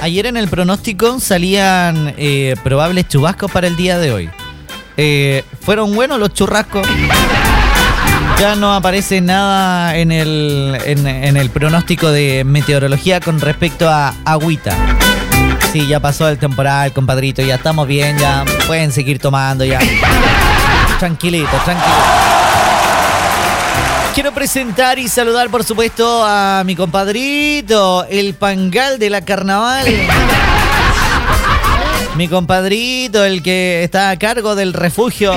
Ayer en el pronóstico salían probables chubascos para el día de hoy. ¿Fueron buenos los churrascos? Ya no aparece nada en el pronóstico de meteorología con respecto a agüita. Sí, ya pasó el temporal, compadrito, ya estamos bien, ya pueden seguir tomando, ya. Tranquilito. Quiero presentar y saludar, por supuesto, a mi compadrito, el pangal de la carnaval. Mi compadrito, el que está a cargo del refugio.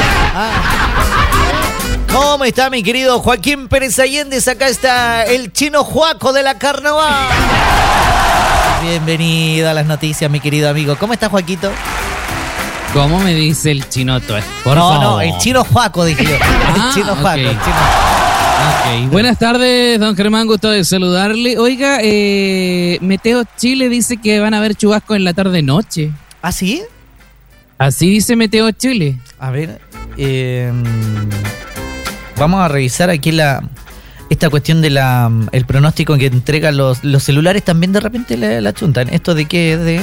¿Cómo está mi querido Joaquín Pérez Allendez? Acá está el chino Juaco de la carnaval. Bienvenido a las noticias, mi querido amigo. ¿Cómo está, Joaquito? ¿Cómo me dice el chinoto? No, el chino Juaco, dije yo. El chino Juaco, okay. El chino. Okay. Buenas tardes, don Germán, gusto de saludarle. Oiga, Meteo Chile dice que van a haber chubascos en la tarde-noche. ¿Ah, sí? Así dice Meteo Chile. A ver, vamos a revisar aquí esta cuestión de el pronóstico que entregan los celulares. También de repente la chuntan. ¿Esto de qué es?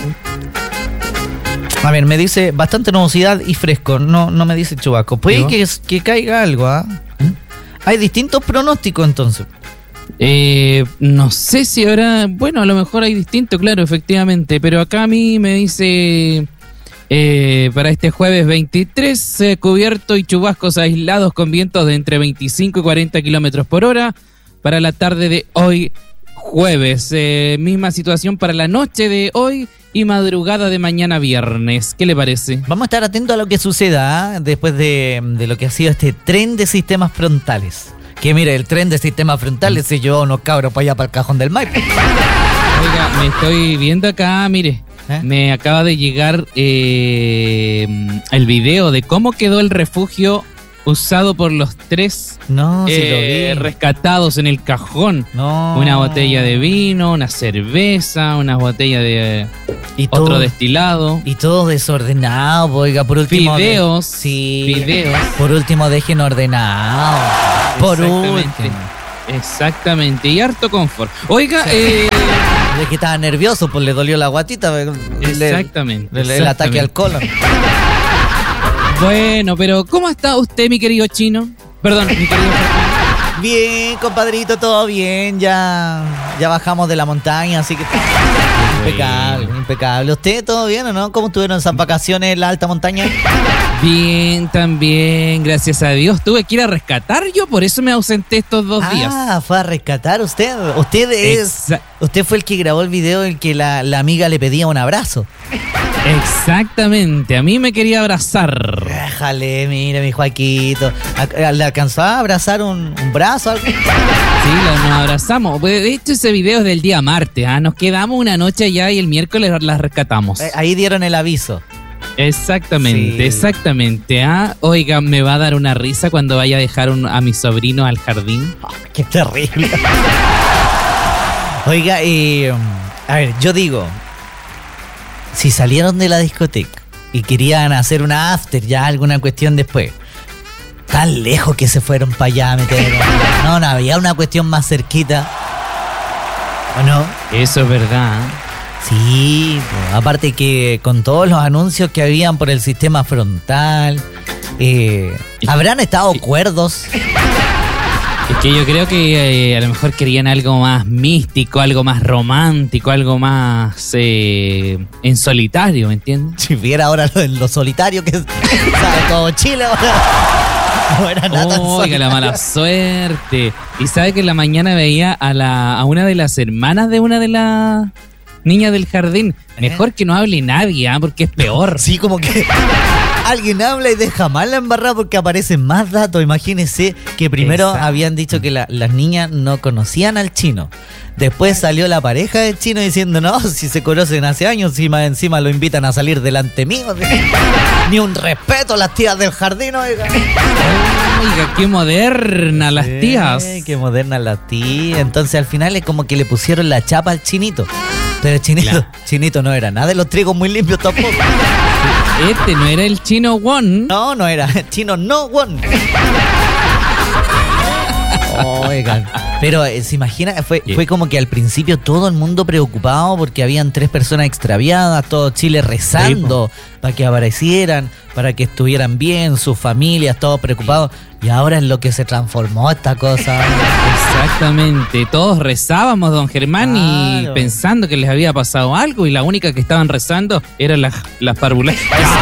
A ver, me dice bastante nubosidad y fresco. No me dice chubasco. Puede que caiga algo, ¿ah? Hay distintos pronósticos entonces. No sé si ahora... Bueno, a lo mejor hay distinto, claro, efectivamente. Pero acá a mí me dice... para este jueves 23, cubierto y chubascos aislados con vientos de entre 25 y 40 kilómetros por hora. Para la tarde de hoy, jueves. Misma situación para la noche de hoy y madrugada de mañana viernes. ¿Qué le parece? Vamos a estar atentos a lo que suceda después de lo que ha sido este tren de sistemas frontales. Que mire, el tren de sistemas frontales se llevó a unos cabros para allá, para el Cajón del Maipo. Oiga, me estoy viendo acá, mire. Me acaba de llegar el video de cómo quedó el refugio usado por los tres rescatados en el cajón. No. Una botella de vino, una cerveza, una botella de otro destilado. Y todo desordenado, oiga, por último. Videos. Videos. Por último, dejen ordenado. Por último. Exactamente, y harto confort. Oiga, de que estaba nervioso, pues le dolió la guatita. Exactamente. El ataque al colon. Bueno, pero ¿cómo está usted, mi querido chino? Perdón, mi querido Joaquín. Bien, compadrito, todo bien. Ya bajamos de la montaña, así que impecable. ¿Usted todo bien o no? ¿Cómo estuvieron esas vacaciones en la alta montaña? Bien, también, gracias a Dios. Tuve que ir a rescatar yo, por eso me ausenté estos 2 días. Ah, fue a rescatar usted. Usted fue el que grabó el video en que la amiga le pedía un abrazo. Exactamente, a mí me quería abrazar. Déjale, mire, mi Joaquito. ¿Le alcanzó a abrazar un brazo? ¿Algo? Sí, nos abrazamos. De hecho, ese video es del día martes. Nos quedamos una noche allá y el miércoles las rescatamos. Ahí dieron el aviso. Exactamente. Oiga, me va a dar una risa cuando vaya a dejar a mi sobrino al jardín. Oh, ¡qué terrible! Oiga, a ver, yo digo, si salieron de la discoteca y querían hacer una after, ya alguna cuestión después, tan lejos que se fueron para allá a meter. No había una cuestión más cerquita. ¿O no? Eso es verdad. Sí, pues, aparte que con todos los anuncios que habían por el sistema frontal, ¿habrán estado cuerdos? Es que yo creo que a lo mejor querían algo más místico, algo más romántico, algo más en solitario, ¿me entiendes? Si viera ahora lo solitario que sabe todo Chile ahora. No era nada tan oiga, la mala suerte. Y sabe que en la mañana veía a una de las hermanas de una de las niñas del jardín. Mejor que no hable nadie, porque es peor. Sí, como que alguien habla y deja mal la embarrada porque aparecen más datos. Imagínense que primero habían dicho que las niñas no conocían al chino. Después salió la pareja del chino diciendo, no, si se conocen hace años, encima lo invitan a salir delante mío. Ni un respeto a las tías del jardín, oiga. Oiga, qué moderna las tías. Qué moderna las tías. Entonces al final es como que le pusieron la chapa al chinito. Pero Chinito no era nada de los trigos muy limpios tampoco. Este no era el chino Won. No era. Chino no Won. Oigan. Pero se imagina, fue como que al principio todo el mundo preocupado porque habían 3 personas extraviadas, todo Chile rezando para que aparecieran, para que estuvieran bien, sus familias, todos preocupados. Y ahora es lo que se transformó esta cosa. Exactamente, todos rezábamos, don Germán, y pensando que les había pasado algo, y la única que estaban rezando eran las parvuladas.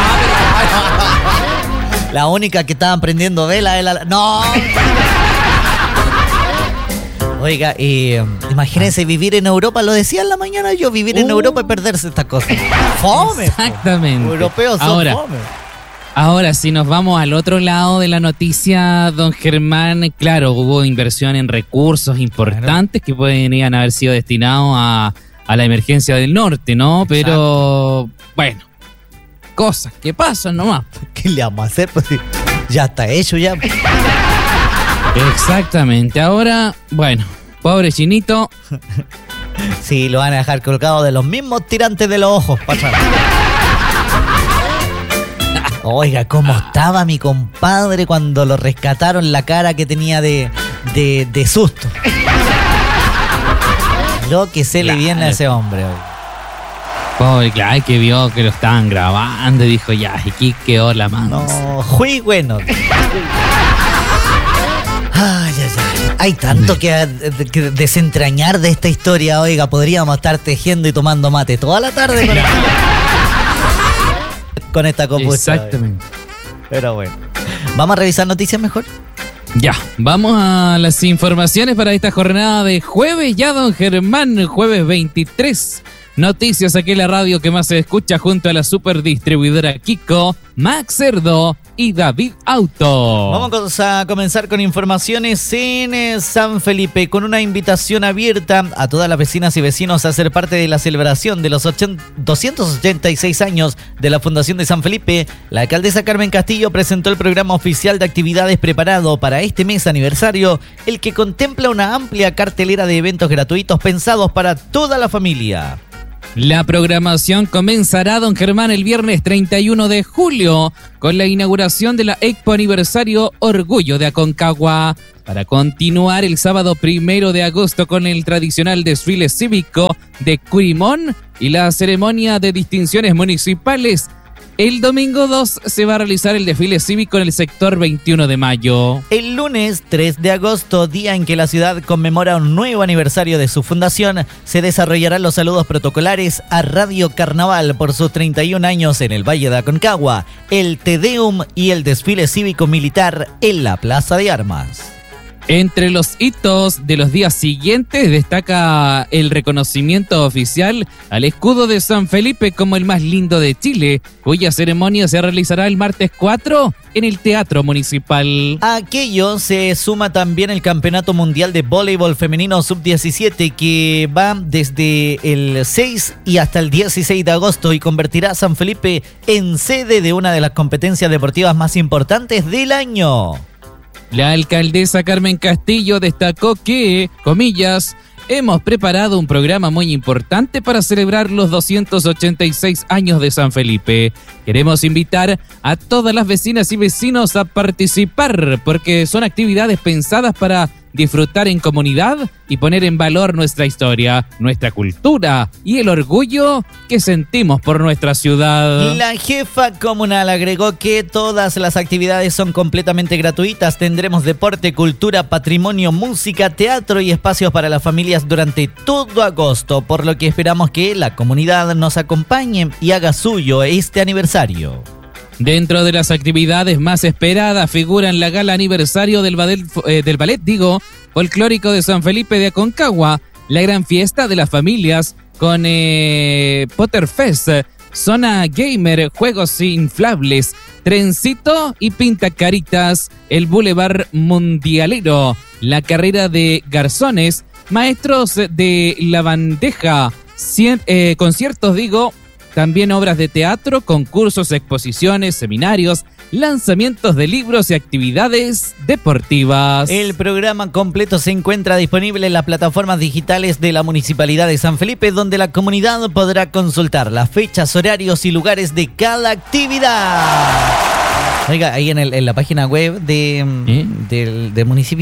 La única que estaban prendiendo vela era ¡No! Oiga, imagínense vivir en Europa, lo decía en la mañana yo, vivir en Europa y perderse estas cosas. ¡Fome! Exactamente. Los europeos son fome. Ahora, si nos vamos al otro lado de la noticia, don Germán, claro, hubo inversión en recursos importantes que podrían haber sido destinados a la emergencia del norte, ¿no? Exacto. Pero, bueno, cosas que pasan nomás. ¿Qué le vamos a hacer? Pues ya está hecho ya. Exactamente. Ahora, bueno, pobre Chinito. Sí, lo van a dejar colgado de los mismos tirantes de los ojos. Pasa. Oiga, cómo estaba mi compadre cuando lo rescataron, la cara que tenía de susto. Lo que se le viene a ese hombre hoy. Pobre, claro, que vio que lo estaban grabando y dijo, ya, aquí quedó la mano. No, muy bueno. Ay. Hay tanto que desentrañar de esta historia, oiga, podríamos estar tejiendo y tomando mate toda la tarde con esta compuesta. Exactamente. Pero bueno, ¿vamos a revisar noticias mejor? Ya, vamos a las informaciones para esta jornada de jueves, ya don Germán, jueves 23. Noticias aquí en la radio que más se escucha junto a la superdistribuidora Kiko, Max Cerdo y David Auto. Vamos a comenzar con informaciones en San Felipe, con una invitación abierta a todas las vecinas y vecinos a ser parte de la celebración de los 286 años de la Fundación de San Felipe. La alcaldesa Carmen Castillo presentó el programa oficial de actividades preparado para este mes aniversario, el que contempla una amplia cartelera de eventos gratuitos pensados para toda la familia. La programación comenzará, don Germán, el viernes 31 de julio con la inauguración de la Expo Aniversario Orgullo de Aconcagua, para continuar el sábado 1 de agosto con el tradicional desfile cívico de Curimón y la ceremonia de distinciones municipales. El domingo 2 se va a realizar el desfile cívico en el sector 21 de mayo. El lunes 3 de agosto, día en que la ciudad conmemora un nuevo aniversario de su fundación, se desarrollarán los saludos protocolares a Radio Carnaval por sus 31 años en el Valle de Aconcagua, el Te Deum y el desfile cívico-militar en la Plaza de Armas. Entre los hitos de los días siguientes destaca el reconocimiento oficial al escudo de San Felipe como el más lindo de Chile, cuya ceremonia se realizará el martes 4 en el Teatro Municipal. A aquello se suma también el Campeonato Mundial de Voleibol Femenino Sub-17, que va desde el 6 y hasta el 16 de agosto y convertirá a San Felipe en sede de una de las competencias deportivas más importantes del año. La alcaldesa Carmen Castillo destacó que, comillas, hemos preparado un programa muy importante para celebrar los 286 años de San Felipe. Queremos invitar a todas las vecinas y vecinos a participar porque son actividades pensadas para disfrutar en comunidad y poner en valor nuestra historia, nuestra cultura y el orgullo que sentimos por nuestra ciudad. La jefa comunal agregó que todas las actividades son completamente gratuitas. Tendremos deporte, cultura, patrimonio, música, teatro y espacios para las familias durante todo agosto, por lo que esperamos que la comunidad nos acompañe y haga suyo este aniversario. Dentro de las actividades más esperadas figuran la gala aniversario del ballet folclórico de San Felipe de Aconcagua, la gran fiesta de las familias con Potterfest, zona gamer, juegos inflables, trencito y pintacaritas, el Boulevard Mundialero, la carrera de garzones, maestros de la bandeja, conciertos también obras de teatro, concursos, exposiciones, seminarios, lanzamientos de libros y actividades deportivas. El programa completo se encuentra disponible en las plataformas digitales de la Municipalidad de San Felipe, donde la comunidad podrá consultar las fechas, horarios y lugares de cada actividad. Oiga, ahí en la página web del municipio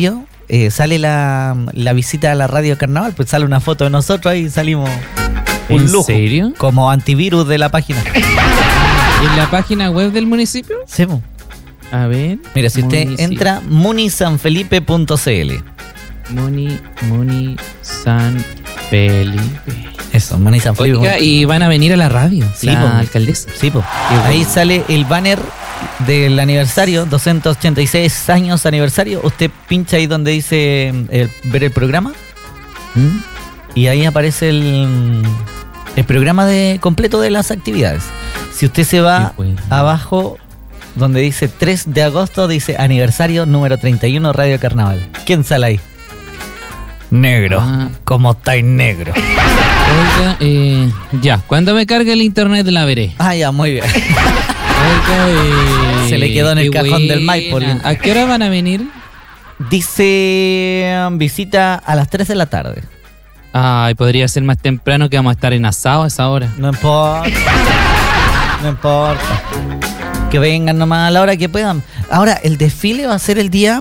sale la visita a la radio Carnaval, pues sale una foto de nosotros ahí, salimos un ¿En lujo. serio? Como antivirus de la página. ¿En la página web del municipio? Sí, po. A ver. Mira, si usted entra munisanfelipe.cl. Muni San Felipe. Eso, Munisanfelipe. Oiga, y van a venir a la radio, Sí, la po. alcaldesa. Sí, po. Qué Ahí bueno. sale el banner del aniversario, 286 años aniversario. Usted pincha ahí donde dice ver el programa ¿Mm? y ahí aparece el programa completo de las actividades. Si usted se va Qué bueno. abajo donde dice 3 de agosto, dice aniversario número 31 Radio Carnaval. ¿Quién sale ahí? Negro. Ah. ¿Cómo estáis negro? Oiga, ya, cuando me cargue el internet la veré. Ah, ya, muy bien. Oiga, Se le quedó en el qué cajón del buena. Maipo. ¿A qué hora van a venir? Dice visita a las 3 de la tarde. Ay, podría ser más temprano, que vamos a estar en asado a esa hora. No importa. No importa. Que vengan nomás a la hora que puedan. Ahora, el desfile va a ser el día...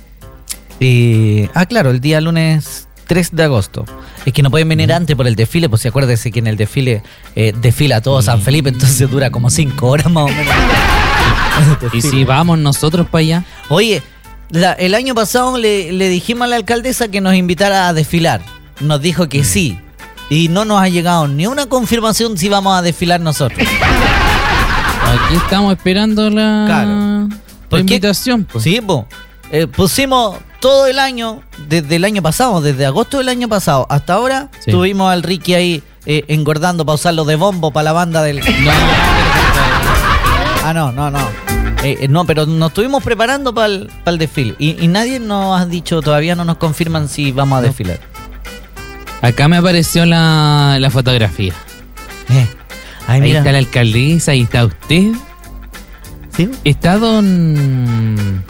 claro, el día lunes 3 de agosto. Es que no pueden venir antes por el desfile, pues acuérdese que en el desfile desfila todo San Felipe, entonces dura como 5 horas más o menos. ¿Y si vamos nosotros para allá? Oye, el año pasado le dijimos a la alcaldesa que nos invitara a desfilar. Nos dijo que sí. Y no nos ha llegado ni una confirmación si vamos a desfilar nosotros. Aquí estamos esperando Claro. la ¿Por qué? invitación. Pues. Sí, pues. Pusimos todo el año, desde el año pasado, desde agosto del año pasado hasta ahora, Sí. tuvimos al Ricky ahí engordando para usarlo de bombo para la banda del... No, No. No, pero nos estuvimos preparando para el desfile. Y nadie nos ha dicho, todavía no nos confirman si vamos a desfilar. acá me apareció la fotografía. Ay, Ahí mira. está la alcaldesa, ahí está usted. ¿Sí? Está don...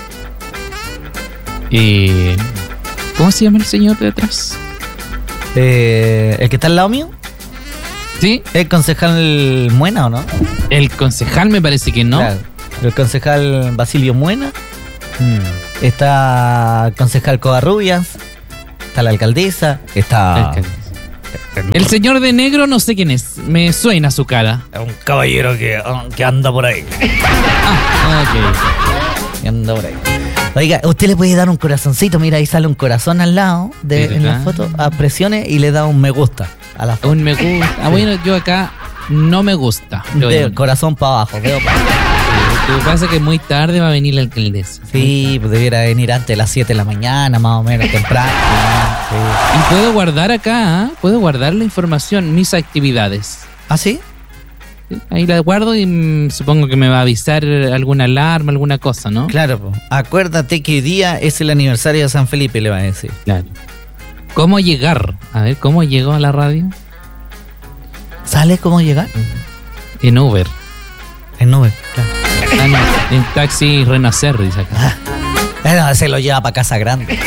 ¿Cómo se llama el señor de atrás? ¿El que está al lado mío? ¿Sí? ¿El concejal Muena o no? El concejal me parece que no. Claro. El concejal Basilio Muena. Está el concejal Covarrubias. Está la alcaldesa. Está El señor de negro no sé quién es. Me suena su cara. un caballero que anda por ahí. Ok. Que anda por ahí. Oiga, usted le puede dar un corazoncito. Mira, ahí sale un corazón al lado en la foto. Presione y le da un me gusta a la foto. Un me gusta. Bueno, yo acá no me gusta. De corazón para abajo. Veo para abajo. Lo que pasa es que muy tarde va a venir la alcaldesa. Sí, pues debiera venir antes de las 7 de la mañana, más o menos, temprano. Sí. Y puedo guardar acá, ¿ah? Puedo guardar la información, mis actividades. ¿Ah, sí? ¿Sí? Ahí la guardo y supongo que me va a avisar alguna alarma, alguna cosa, ¿no? Claro, pues. Acuérdate que hoy día es el aniversario de San Felipe, le va a decir. Claro. ¿Cómo llegar? A ver, ¿cómo llegó a la radio? ¿Sale cómo llegar? En Uber. En Uber, claro. Ah, no, en taxi Renacer, dice acá. Bueno, se lo lleva para Casa Grande.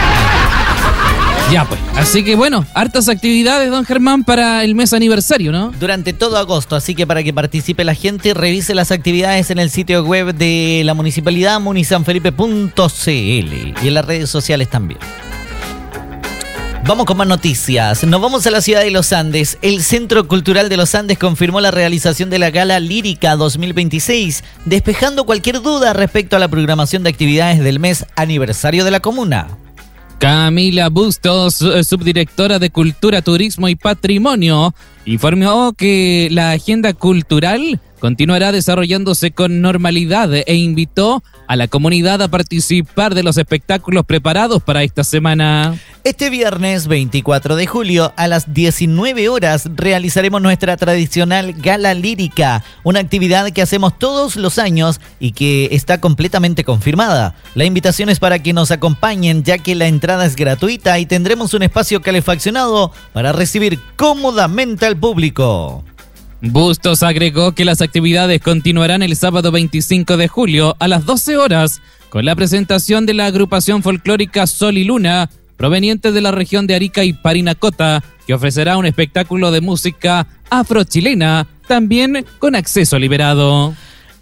Ya pues. Así que bueno, hartas actividades, don Germán, para el mes aniversario, ¿no? Durante todo agosto, así que para que participe la gente, revise las actividades en el sitio web de la municipalidad, munisanfelipe.cl, y en las redes sociales también. Vamos con más noticias. Nos vamos a la ciudad de Los Andes. El Centro Cultural de Los Andes confirmó la realización de la Gala Lírica 2026, despejando cualquier duda respecto a la programación de actividades del mes aniversario de la comuna. Camila Bustos, subdirectora de Cultura, Turismo y Patrimonio, informó que la agenda cultural continuará desarrollándose con normalidad e invitó a la comunidad a participar de los espectáculos preparados para esta semana. Este viernes 24 de julio a las 19 horas realizaremos nuestra tradicional Gala Lírica, una actividad que hacemos todos los años y que está completamente confirmada. La invitación es para que nos acompañen, ya que la entrada es gratuita y tendremos un espacio calefaccionado para recibir cómodamente al público. Bustos agregó que las actividades continuarán el sábado 25 de julio a las 12 horas con la presentación de la agrupación folclórica Sol y Luna, proveniente de la región de Arica y Parinacota, que ofrecerá un espectáculo de música afrochilena, también con acceso liberado.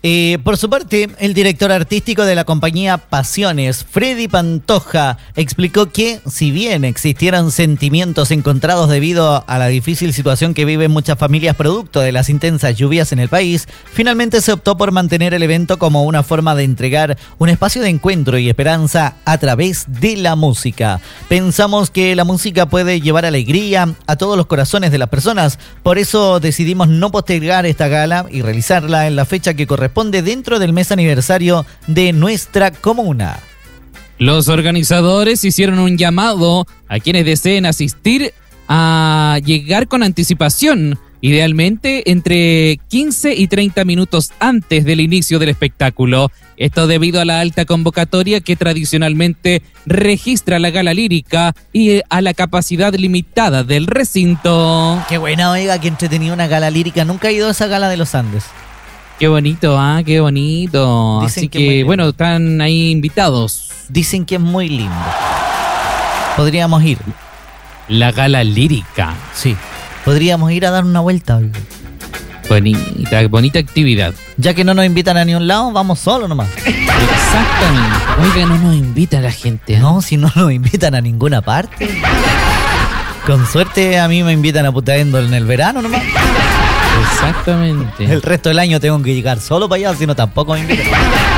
Por su parte, el director artístico de la compañía Pasiones, Freddy Pantoja, explicó que, si bien existieron sentimientos encontrados debido a la difícil situación que viven muchas familias producto de las intensas lluvias en el país, finalmente se optó por mantener el evento como una forma de entregar un espacio de encuentro y esperanza a través de la música. Pensamos que la música puede llevar alegría a todos los corazones de las personas, por eso decidimos no postergar esta gala y realizarla en la fecha que corresponde dentro del mes aniversario de nuestra comuna. Los organizadores hicieron un llamado a quienes deseen asistir a llegar con anticipación, idealmente entre 15 y 30 minutos antes del inicio del espectáculo. Esto debido a la alta convocatoria que tradicionalmente registra la gala lírica y a la capacidad limitada del recinto. Qué buena, oiga, que entretenido una gala lírica. Nunca he ido a esa gala de los Andes. Qué bonito, qué bonito. Dicen Así que que bueno, están ahí invitados. Dicen que es muy lindo. Podríamos ir. La gala lírica. Sí, podríamos ir a dar una vuelta. Bonita actividad. Ya que no nos invitan a ni un lado, vamos solo nomás. Exactamente. Oiga, no nos invita la gente. No, si no nos invitan a ninguna parte. Con suerte a mí me invitan a Putaendo en el verano nomás. Exactamente. El resto del año tengo que llegar solo para allá, si no tampoco me invitan.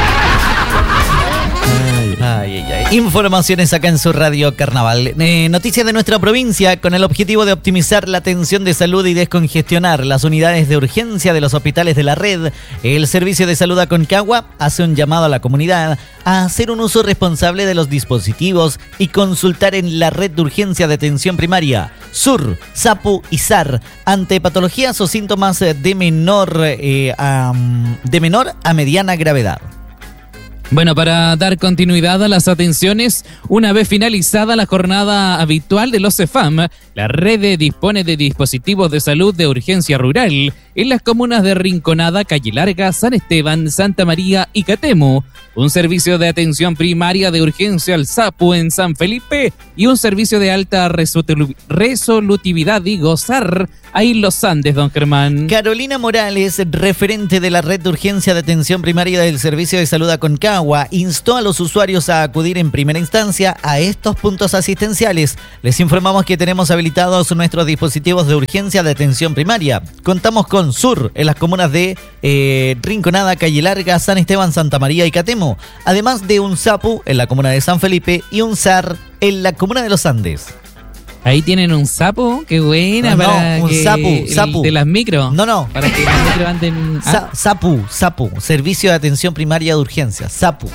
Informaciones acá en su radio Carnaval. Noticias de nuestra provincia. Con el objetivo de optimizar la atención de salud y descongestionar las unidades de urgencia de los hospitales de la red, el Servicio de Salud Aconcagua hace un llamado a la comunidad a hacer un uso responsable de los dispositivos y consultar en la red de urgencia de atención primaria, SUR, SAPU y SAR, ante patologías o síntomas de menor a mediana gravedad. Bueno, para dar continuidad a las atenciones, una vez finalizada la jornada habitual de los CEFAM, la red dispone de dispositivos de salud de urgencia rural en las comunas de Rinconada, Calle Larga, San Esteban, Santa María y Catemu, un servicio de atención primaria de urgencia al SAPU en San Felipe y un servicio de alta resolutividad, SAR, ahí en los Andes, don Germán. Carolina Morales, referente de la red de urgencia de atención primaria del Servicio de Salud Aconcagua, instó a los usuarios a acudir en primera instancia a estos puntos asistenciales. Les informamos que tenemos habilitados nuestros dispositivos de urgencia de atención primaria. Contamos con SUR en las comunas de Rinconada, Calle Larga, San Esteban, Santa María y Catemu, además de un SAPU en la comuna de San Felipe y un SAR en la comuna de los Andes. Ahí tienen un sapo, qué buena. No, para un sapu. De las micro. No. Para que las micro anden. SAPU, Servicio de Atención Primaria de Urgencia, SAPU.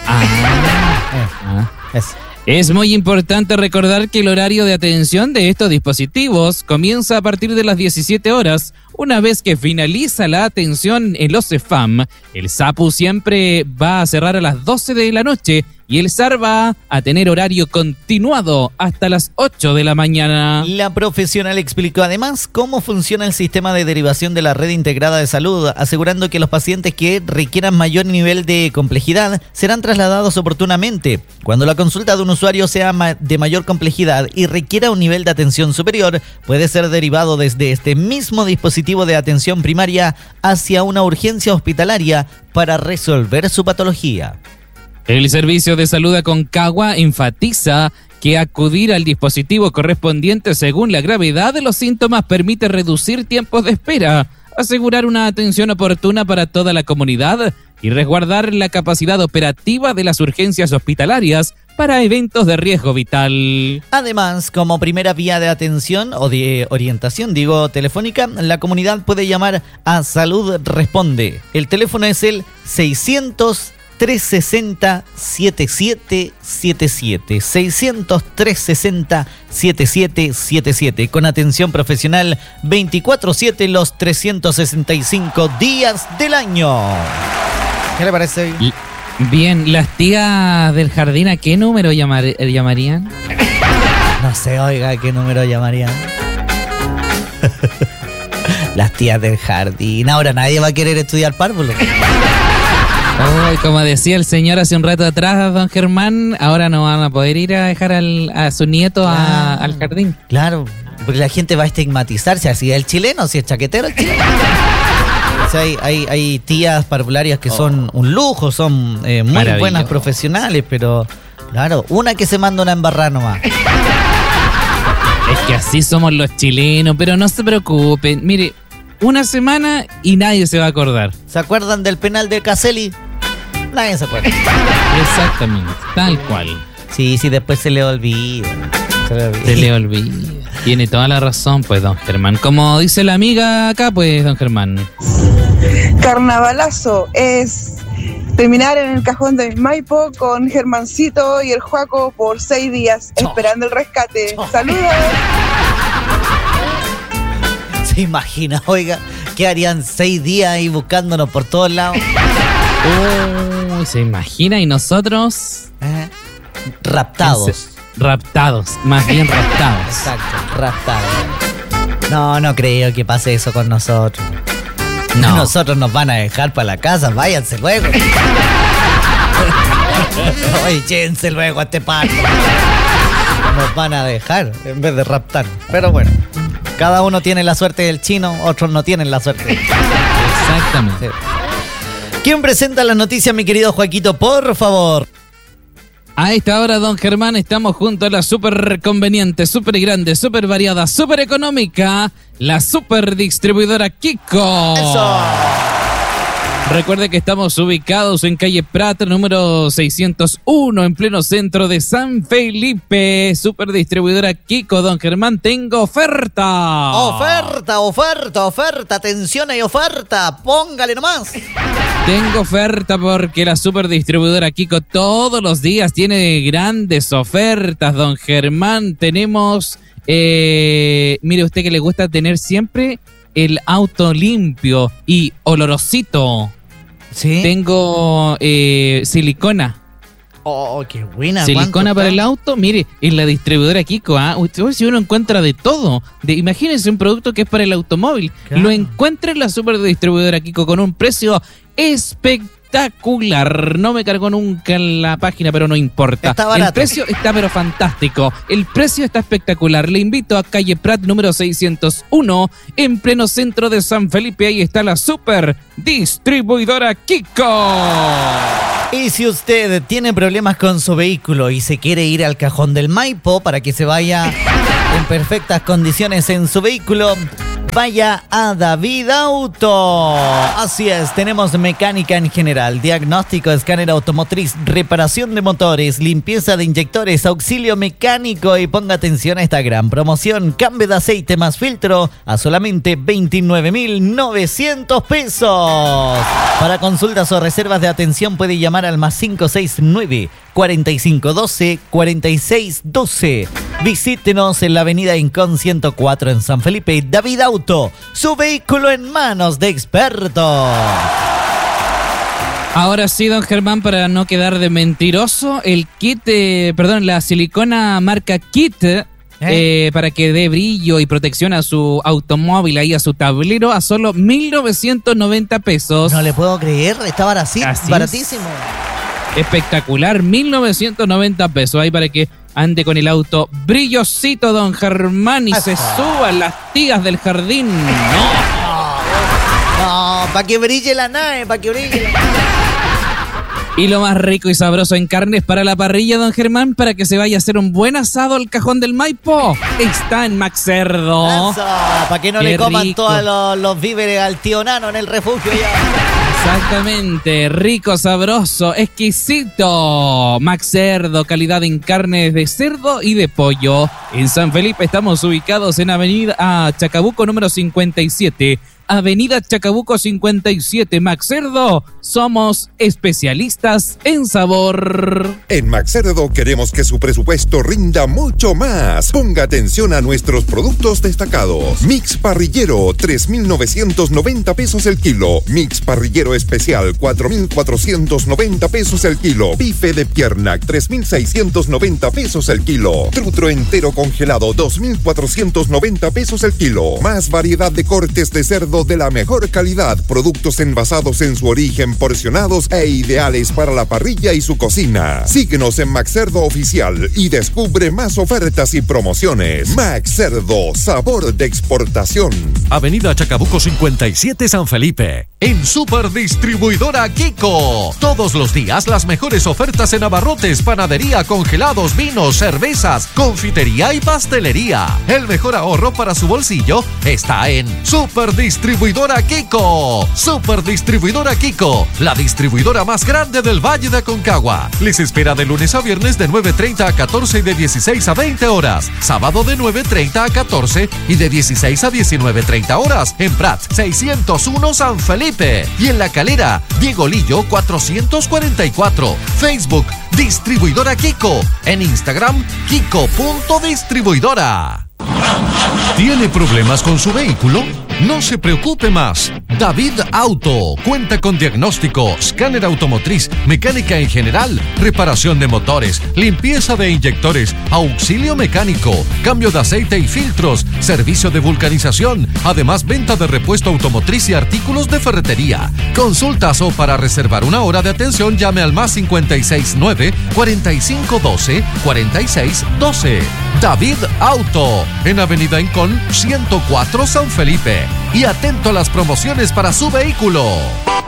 Eso. Es muy importante recordar que el horario de atención de estos dispositivos comienza a partir de las 17 horas. Una vez que finaliza la atención en los CEFAM, el SAPU siempre va a cerrar a las 12 de la noche y el SAR va a tener horario continuado hasta las 8 de la mañana. La profesional explicó además cómo funciona el sistema de derivación de la red integrada de salud, asegurando que los pacientes que requieran mayor nivel de complejidad serán trasladados oportunamente. Cuando la consulta de un usuario sea de mayor complejidad y requiera un nivel de atención superior, puede ser derivado desde este mismo dispositivo de atención primaria hacia una urgencia hospitalaria para resolver su patología. El Servicio de Salud Aconcagua enfatiza que acudir al dispositivo correspondiente según la gravedad de los síntomas permite reducir tiempos de espera, asegurar una atención oportuna para toda la comunidad y resguardar la capacidad operativa de las urgencias hospitalarias para eventos de riesgo vital. Además, como primera vía de atención o de orientación, telefónica, la comunidad puede llamar a Salud Responde. El teléfono es el 600-360-7777. 600-360-7777. Con atención profesional 24/7 los 365 días del año. ¿Qué le parece? Bien, las tías del jardín, ¿a qué número llamarían? No sé, oiga, ¿qué número llamarían? Las tías del jardín. Ahora nadie va a querer estudiar párvulo. Oh, como decía el señor hace un rato atrás, don Germán, ahora no van a poder ir a dejar a su nieto al jardín. Claro, porque la gente va a estigmatizarse, así es el chileno, si es chaquetero el chileno. sea, hay tías parvularias que son un lujo, son muy buenas profesionales, pero claro, una que se manda una embarrada nomás. Es que así somos los chilenos, pero no se preocupen. Mire, una semana y nadie se va a acordar. ¿Se acuerdan del penal de Caselli? Nadie se acuerda. Exactamente, tal cual. Sí, después se le olvida. Se le olvida. Tiene toda la razón, pues, don Germán. Como dice la amiga acá, pues, don Germán. Carnavalazo es terminar en el cajón del Maipo con Germancito y el Juaco por 6 días, esperando el rescate. ¡Saludos! ¿Se imagina, oiga, qué harían 6 días ahí buscándonos por todos lados? ¿Se imagina? ¿Y nosotros? Raptados. Raptados, más bien raptados. Exacto, raptados. No creo que pase eso con nosotros. No. Nosotros nos van a dejar para la casa, váyanse luego. Oye, échense luego a este parque. Nos van a dejar en vez de raptar. Pero bueno, cada uno tiene la suerte del chino, otros no tienen la suerte. Exactamente. Sí. ¿Quién presenta las noticias, mi querido Joaquito, por favor? A esta hora, don Germán, estamos junto a la súper conveniente, súper grande, súper variada, súper económica, la súper distribuidora Kiko. ¡Eso! Recuerde que estamos ubicados en calle Prat, número 601, en pleno centro de San Felipe. Súper distribuidora Kiko, don Germán, tengo oferta. Oferta, atención y oferta, póngale nomás. Tengo oferta porque la super distribuidora Kiko todos los días tiene grandes ofertas, don Germán. Tenemos, mire usted que le gusta tener siempre el auto limpio y olorosito. ¿Sí? Tengo silicona. Oh, qué buena. Silicona para el auto. Mire, en la distribuidora Kiko, si uno encuentra de todo. Imagínense un producto que es para el automóvil. Claro. Lo encuentra en la super distribuidora Kiko con un precio espectacular. No me cargó nunca en la página, pero no importa. Está barato. El precio está pero fantástico. El precio está espectacular. Le invito a calle Prat número 601 en pleno centro de San Felipe. Ahí está la super distribuidora Kiko. Y si usted tiene problemas con su vehículo y se quiere ir al cajón del Maipo para que se vaya en perfectas condiciones en su vehículo, vaya a David Auto. Así es, tenemos mecánica en general, diagnóstico, escáner automotriz, reparación de motores, limpieza de inyectores, auxilio mecánico y ponga atención a esta gran promoción. Cambio de aceite más filtro a solamente 29.900 pesos. Para consultas o reservas de atención puede llamar al más 569 4512 4612. Visítenos en la avenida Incon 104 en San Felipe. David Auto, su vehículo en manos de expertos. Ahora sí, don Germán, para no quedar de mentiroso, el kit, la silicona marca Kit, para que dé brillo y protección a su automóvil, ahí a su tablero, a solo 1.990 pesos. No le puedo creer, está baratísimo. Espectacular, 1.990 pesos, ahí para que ande con el auto brillosito, don Germán, y se suban las tías del jardín. No, para que brille la nave, Y lo más rico y sabroso en carnes para la parrilla, don Germán, para que se vaya a hacer un buen asado al cajón del Maipo. Está en Max Cerdo. Para que no le coman todos los víveres al tío Nano en el refugio ya. Exactamente, rico, sabroso, exquisito. Max Cerdo, calidad en carnes de cerdo y de pollo. En San Felipe estamos ubicados en avenida Chacabuco número 57. Avenida Chacabuco 57, Max Cerdo. Somos especialistas en sabor. En Max Cerdo queremos que su presupuesto rinda mucho más. Ponga atención a nuestros productos destacados. Mix parrillero, 3.990 pesos el kilo. Mix parrillero especial, 4.490 pesos el kilo. Bife de pierna, 3.690 pesos el kilo. Trutro entero congelado, 2.490 pesos el kilo. Más variedad de cortes de cerdo cerdo de la mejor calidad, productos envasados en su origen, porcionados e ideales para la parrilla y su cocina. Síguenos en Max Cerdo Oficial y descubre más ofertas y promociones. Max Cerdo, sabor de exportación. Avenida Chacabuco 57 San Felipe. En Superdistribuidora Kiko. Todos los días las mejores ofertas en abarrotes, panadería, congelados, vinos, cervezas, confitería y pastelería. El mejor ahorro para su bolsillo está en Superdistribuidora Kiko. Superdistribuidora Kiko, la distribuidora más grande del Valle de Aconcagua. Les espera de lunes a viernes de 9:30 a 14 y de 16 a 20 horas. Sábado de 9:30 a 14 y de 16 a 19:30 horas. En Prat 601 San Felipe. Y en La Calera, Diego Lillo 444. Facebook, Distribuidora Kiko. En Instagram, Kiko.distribuidora. ¿Tiene problemas con su vehículo? No se preocupe más. David Auto cuenta con diagnóstico, escáner automotriz, mecánica en general, reparación de motores, limpieza de inyectores, auxilio mecánico, cambio de aceite y filtros, servicio de vulcanización, además venta de repuesto automotriz y artículos de ferretería. Consultas o para reservar una hora de atención llame al más 569 4512 4612. David Auto, en Avenida Incón 104 San Felipe. Y atento a las promociones para su vehículo.